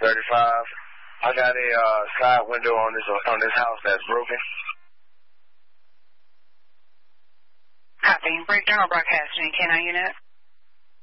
I got a side window on this house that's broken. Copy. Breakdown or broadcasting. K9 unit.